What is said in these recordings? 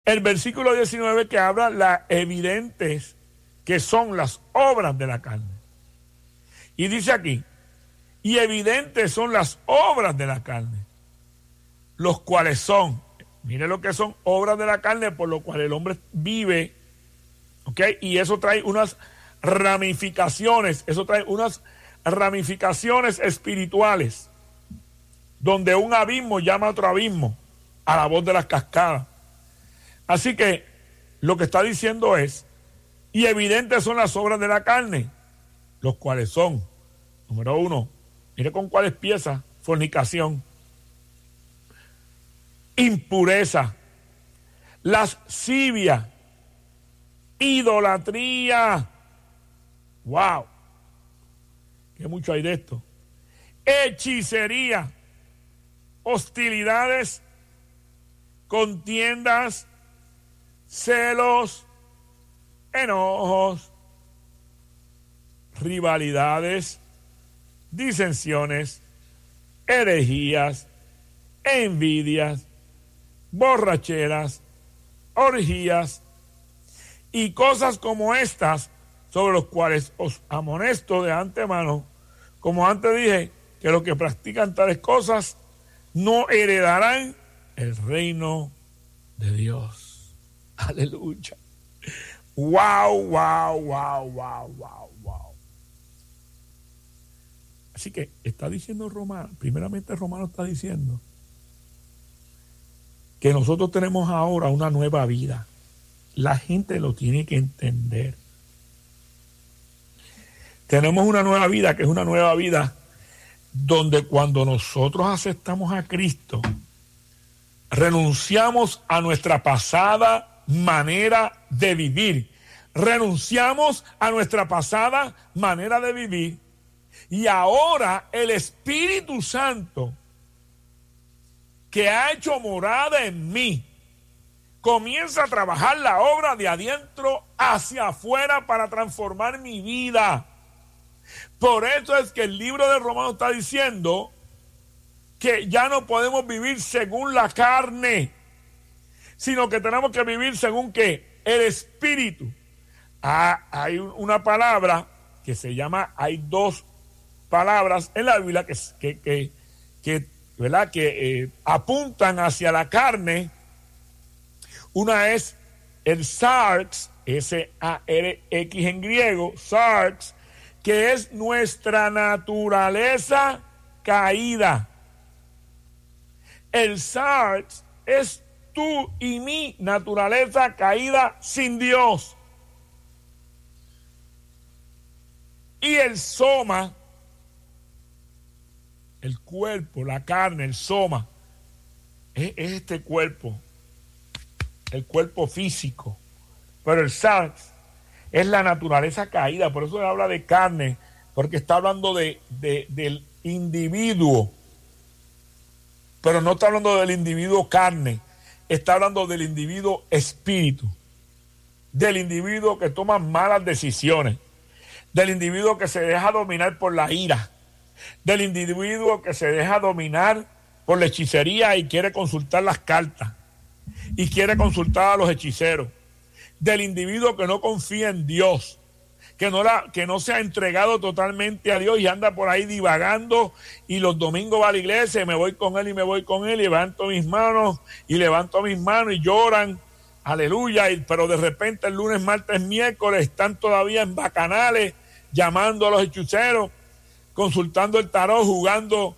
el versículo 19 que habla las evidentes que son las obras de la carne. Y dice aquí, y evidentes son las obras de la carne, los cuales son, mire lo que son obras de la carne por lo cual el hombre vive, ¿ok? Y eso trae unas ramificaciones, espirituales, donde un abismo llama a otro abismo, a la voz de las cascadas. Así que lo que está diciendo es, y evidentes son las obras de la carne, los cuales son, número 1, mire con cuáles piezas: fornicación, impureza, lascivia, idolatría. ¡Wow! ¡Qué mucho hay de esto! Hechicería, hostilidades, contiendas, celos, enojos, rivalidades, disensiones, herejías, envidias, borracheras, orgías y cosas como estas, sobre los cuales os amonesto de antemano, como antes dije, que los que practican tales cosas no heredarán el reino de Dios. Aleluya. Wow, wow, wow, wow, wow, wow. Así que está diciendo primeramente Romano está diciendo que nosotros tenemos ahora una nueva vida. La gente lo tiene que entender. Tenemos una nueva vida, que es una nueva vida donde cuando nosotros aceptamos a Cristo, renunciamos a nuestra pasada manera de vivir. Renunciamos a nuestra pasada manera de vivir. Y ahora el Espíritu Santo, que ha hecho morada en mí, comienza a trabajar la obra de adentro hacia afuera para transformar mi vida. Por eso es que el libro de Romanos está diciendo que ya no podemos vivir según la carne, sino que tenemos que vivir según ¿qué? El Espíritu. Hay una palabra que se llama, hay dos palabras en la Biblia que apuntan hacia la carne. Una es el sarx, S-A-R-X en griego, sarx, que es nuestra naturaleza caída. El sarx es tú y mi naturaleza caída sin Dios. Y el soma, el cuerpo, la carne, el soma, es este cuerpo, el cuerpo físico. Pero el sarx es la naturaleza caída, por eso se habla de carne, porque está hablando del individuo, pero no está hablando del individuo carne, está hablando del individuo espíritu, del individuo que toma malas decisiones, del individuo que se deja dominar por la ira, del individuo que se deja dominar por la hechicería y quiere consultar las cartas y quiere consultar a los hechiceros, del individuo que no confía en Dios, que no se ha entregado totalmente a Dios y anda por ahí divagando, y los domingos va a la iglesia y me voy con él y levanto mis manos y lloran, aleluya, pero de repente el lunes, martes, miércoles están todavía en bacanales, llamando a los hechiceros, consultando el tarot, jugando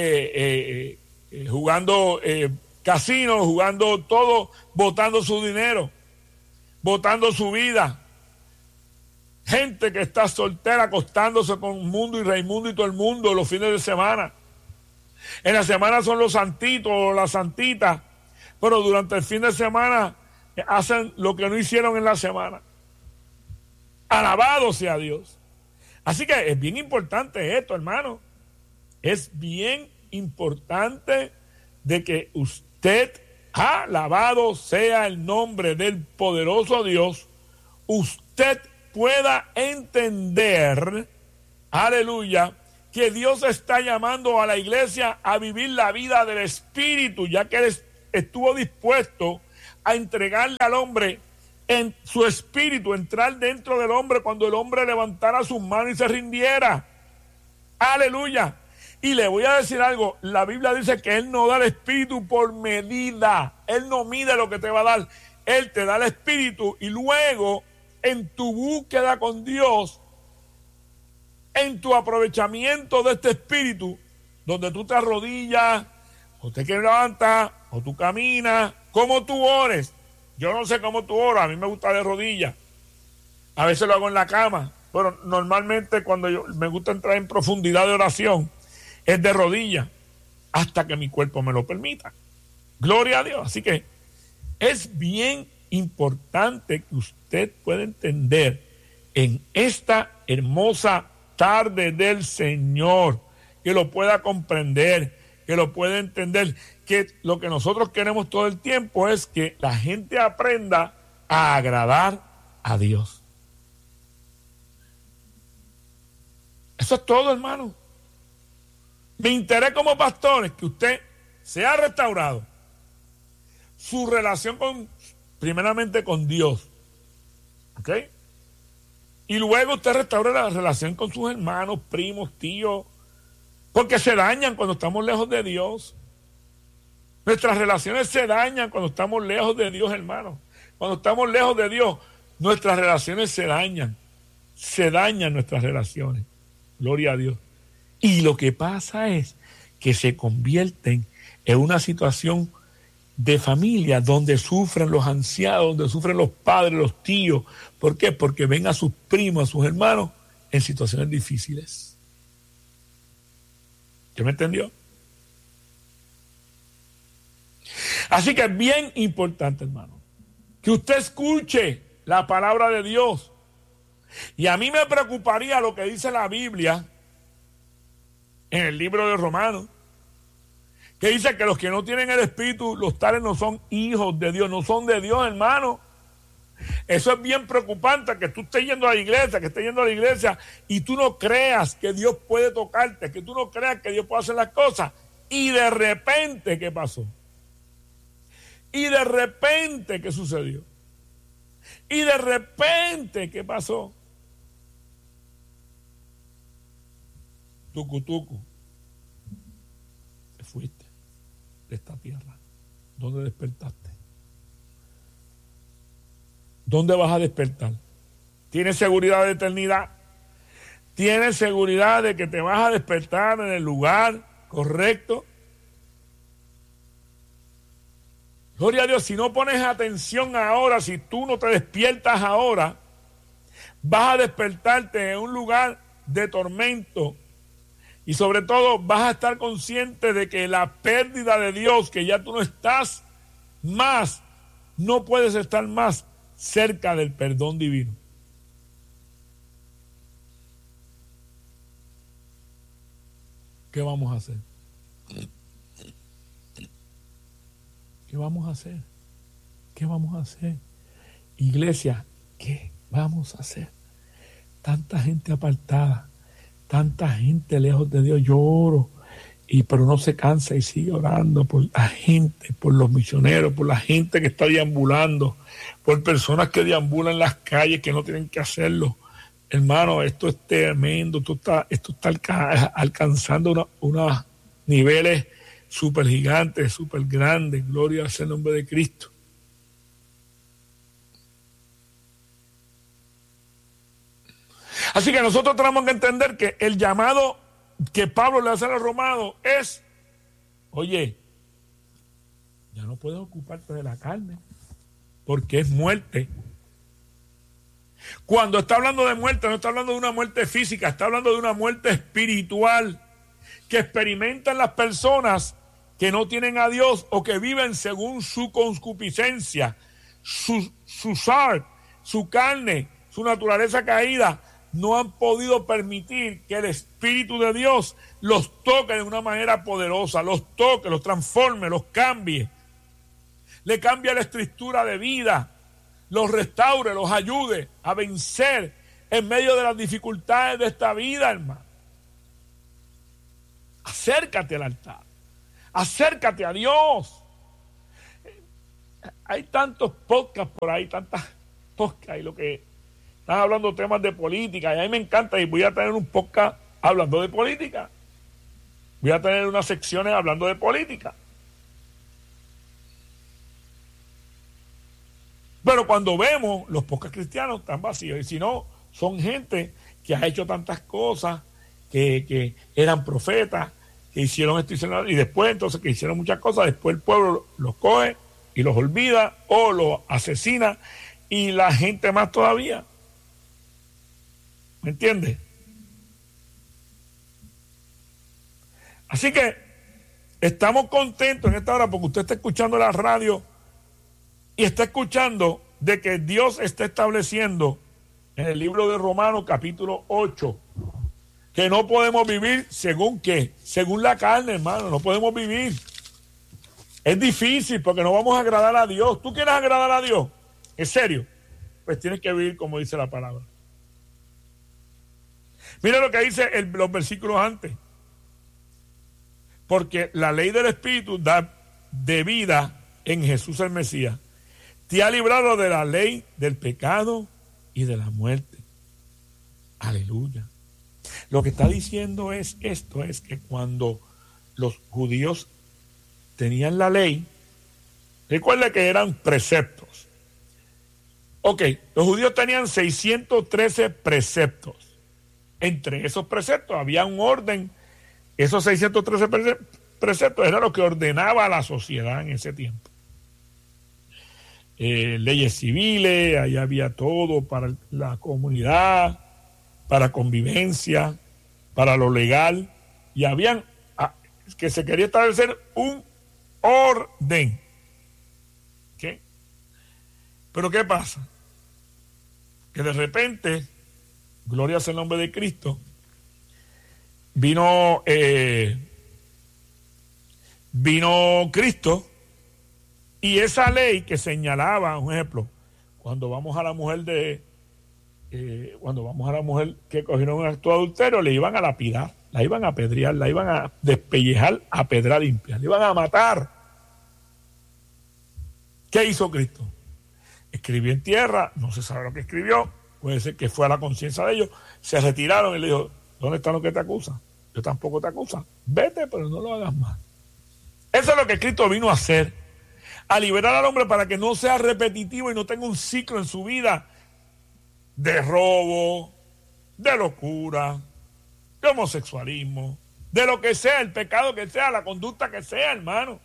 casinos, jugando todo, botando su dinero, botando su vida. Gente que está soltera acostándose con Mundo y Raimundo y todo el mundo los fines de semana. En la semana son los santitos o las santitas, pero durante el fin de semana hacen lo que no hicieron en la semana. Alabado sea Dios. Así que es bien importante esto, hermano. Es bien importante de que usted, alabado sea el nombre del poderoso Dios, usted pueda entender, aleluya, que Dios está llamando a la iglesia a vivir la vida del Espíritu, ya que Él estuvo dispuesto a entregarle al hombre en su espíritu, entrar dentro del hombre cuando el hombre levantara sus manos y se rindiera. Aleluya. Y le voy a decir algo, la Biblia dice que Él no da el espíritu por medida, Él no mide lo que te va a dar, Él te da el espíritu y luego en tu búsqueda con Dios, en tu aprovechamiento de este espíritu, donde tú te arrodillas, o te levantas, o tú caminas, como tú ores. Yo no sé cómo tú oras, a mí me gusta de rodillas, a veces lo hago en la cama, pero normalmente cuando me gusta entrar en profundidad de oración, es de rodillas, hasta que mi cuerpo me lo permita. Gloria a Dios. Así que es bien importante que usted pueda entender en esta hermosa tarde del Señor, que lo pueda comprender, que lo pueda entender, que lo que nosotros queremos todo el tiempo es que la gente aprenda a agradar a Dios. Eso es todo, hermano. Mi interés como pastor es que usted sea restaurado su relación primeramente con Dios, ¿ok? Y luego usted restaure la relación con sus hermanos, primos, tíos, porque se dañan cuando estamos lejos de Dios. Nuestras relaciones se dañan cuando estamos lejos de Dios, hermano. Cuando estamos lejos de Dios, nuestras relaciones se dañan nuestras relaciones. Gloria a Dios. Y lo que pasa es que se convierten en una situación de familia donde sufren los ancianos, donde sufren los padres, los tíos. ¿Por qué? Porque ven a sus primos, a sus hermanos en situaciones difíciles. ¿Ya me entendió? Así que es bien importante, hermano, que usted escuche la palabra de Dios. Y a mí me preocuparía lo que dice la Biblia en el libro de Romanos, que dice que los que no tienen el Espíritu, los tales no son hijos de Dios, no son de Dios, hermano. Eso es bien preocupante, que tú estés yendo a la iglesia, y tú no creas que Dios puede tocarte, que tú no creas que Dios puede hacer las cosas, y de repente, ¿qué pasó? Y de repente, ¿qué sucedió? Y de repente, ¿qué pasó? Tucu, te fuiste de esta tierra. ¿Dónde despertaste? ¿Dónde vas a despertar? ¿Tienes seguridad de eternidad? ¿Tienes seguridad de que te vas a despertar en el lugar correcto? Gloria a Dios, si no pones atención ahora, si tú no te despiertas ahora, vas a despertarte en un lugar de tormento. Y sobre todo vas a estar consciente de que la pérdida de Dios, que ya tú no estás más, no puedes estar más cerca del perdón divino. ¿Qué vamos a hacer? ¿Qué vamos a hacer? ¿Qué vamos a hacer? Iglesia, ¿qué vamos a hacer? Tanta gente apartada, tanta gente lejos de Dios. Yo oro, pero no se cansa y sigue orando por la gente, por los misioneros, por la gente que está deambulando, por personas que deambulan en las calles que no tienen que hacerlo. Hermano, esto es tremendo, esto está alcanzando unos niveles súper gigantes, súper grandes. Gloria al nombre de Cristo. Así que nosotros tenemos que entender que el llamado que Pablo le hace a los romanos es: oye, ya no puedes ocuparte de la carne, porque es muerte. Cuando está hablando de muerte, no está hablando de una muerte física, está hablando de una muerte espiritual que experimentan las personas que no tienen a Dios o que viven según su concupiscencia, su carne, su naturaleza caída. No han podido permitir que el Espíritu de Dios los toque de una manera poderosa, los toque, los transforme, los cambie, le cambie la estructura de vida, los restaure, los ayude a vencer en medio de las dificultades de esta vida, hermano. Acércate al altar, acércate a Dios. hay tantos podcasts por ahí, tantas podcasts, y lo que están hablando temas de política, y a mí me encanta, y voy a tener un podcast hablando de política. Voy a tener unas secciones hablando de política. Pero cuando vemos, los podcasts cristianos están vacíos, y si no, son gente que ha hecho tantas cosas, que eran profetas, que hicieron esto y después entonces que hicieron muchas cosas, después el pueblo los coge y los olvida o los asesina, y la gente más todavía. ¿Me entiende? Así que estamos contentos en esta hora porque usted está escuchando la radio y está escuchando de que Dios está estableciendo en el libro de Romanos capítulo 8 que no podemos vivir según qué, según la carne, hermano, no podemos vivir. Es difícil porque no vamos a agradar a Dios. ¿Tú quieres agradar a Dios? ¿En serio? Pues tienes que vivir como dice la palabra. Mira lo que dice los versículos antes. Porque la ley del Espíritu da de vida en Jesús el Mesías. Te ha librado de la ley del pecado y de la muerte. Aleluya. Lo que está diciendo es esto, es que cuando los judíos tenían la ley, recuerda que eran preceptos. Ok, los judíos tenían 613 preceptos. Entre esos preceptos había un orden. Esos 613 preceptos era lo que ordenaba a la sociedad en ese tiempo. Leyes civiles, ahí había todo para la comunidad, para convivencia, para lo legal, y habían que se quería establecer un orden. ¿Qué? Pero ¿qué pasa? Que de repente, gloria sea el nombre de Cristo, vino Cristo, y esa ley que señalaba, un ejemplo, cuando vamos a la mujer que cogieron un acto de adulterio, le iban a lapidar, la iban a apedrear, la iban a despellejar a pedra limpia, le iban a matar. ¿Qué hizo Cristo? Escribió en tierra, no se sabe lo que escribió, puede ser que fue a la conciencia de ellos, se retiraron y le dijo: ¿dónde están los que te acusan? Yo tampoco te acusan. Vete, pero no lo hagas más. Eso es lo que Cristo vino a hacer, a liberar al hombre para que no sea repetitivo y no tenga un ciclo en su vida de robo, de locura, de homosexualismo, de lo que sea, el pecado que sea, la conducta que sea, hermano.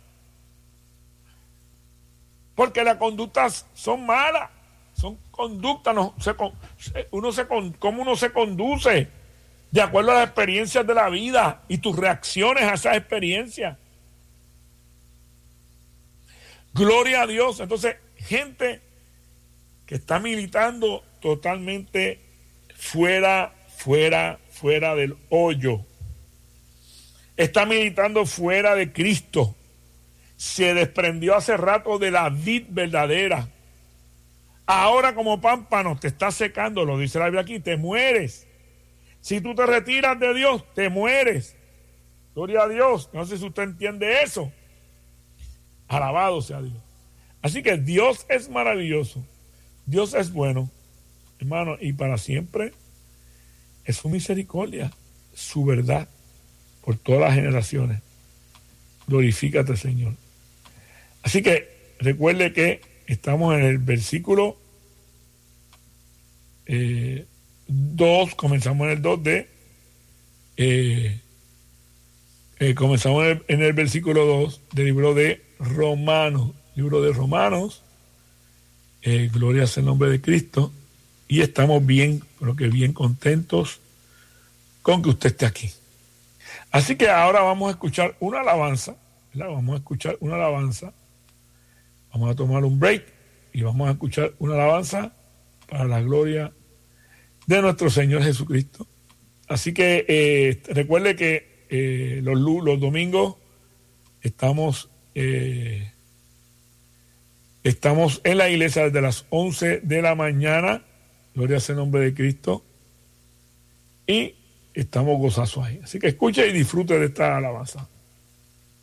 Porque las conductas son malas, son conductas, cómo uno se conduce de acuerdo a las experiencias de la vida y tus reacciones a esas experiencias. Gloria a Dios. Entonces, gente que está militando totalmente fuera del hoyo. Está militando fuera de Cristo. Se desprendió hace rato de la vid verdadera. Ahora como pámpano te está secando, lo dice la Biblia aquí, te mueres. Si tú te retiras de Dios, te mueres. Gloria a Dios. No sé si usted entiende eso. Alabado sea Dios. Así que Dios es maravilloso. Dios es bueno, hermano, y para siempre es su misericordia, su verdad, por todas las generaciones. Glorifícate, Señor. Así que recuerde que estamos en el versículo 2, comenzamos en el 2 comenzamos en el versículo 2 del libro de Romanos. Gloria sea el nombre de Cristo, y estamos bien, creo que bien contentos con que usted esté aquí. Así que ahora vamos a escuchar una alabanza, ¿verdad? Vamos a tomar un break y vamos a escuchar una alabanza para la gloria de nuestro Señor Jesucristo. Así que recuerde que los domingos estamos en la iglesia desde las 11 de la mañana, gloria sea el nombre de Cristo, y estamos gozosos ahí. Así que escuche y disfrute de esta alabanza.